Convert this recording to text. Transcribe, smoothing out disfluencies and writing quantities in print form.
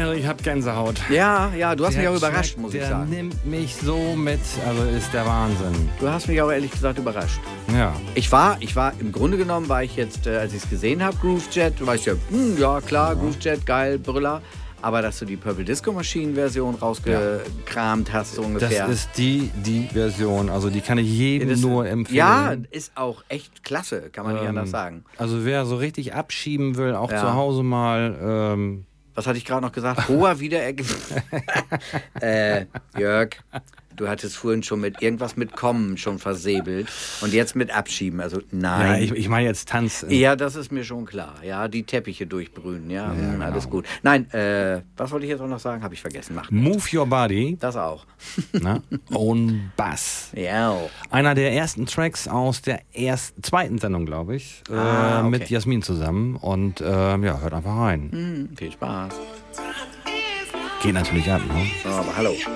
Ich hab Gänsehaut. Ja, du hast mich auch überrascht, muss ich sagen. Der nimmt mich so mit, also ist der Wahnsinn. Du hast mich auch ehrlich gesagt überrascht. Ja. Ich war im Grunde genommen, war ich jetzt, als ich es gesehen habe, Groovejet, du weißt ja, ja klar, Groovejet, geil, Brüller. Aber dass du die Purple Disco Machine Version rausgekramt hast, so ungefähr. Das ist die Version, also die kann ich jedem nur empfehlen. Ja, ist auch echt klasse, kann man nicht anders sagen. Also wer so richtig abschieben will, auch zu Hause mal... Was hatte ich gerade noch gesagt? Hoher Wiederergebnis. Jörg, du hattest vorhin schon mit irgendwas mit Kommen schon versäbelt und jetzt mit Abschieben. Also nein. Ja, ich meine jetzt tanzen. Ja, das ist mir schon klar. Ja, die Teppiche durchbrühen. Ja, genau. Alles gut. Nein, was wollte ich jetzt auch noch sagen? Habe ich vergessen. Move Your Body. Das auch. Own Bass. Ja. Einer der ersten Tracks aus der zweiten Sendung, glaube ich. Okay. Mit Jasmin zusammen. Und hört einfach rein. Viel Spaß. Geht natürlich ab, ne? Aber hallo.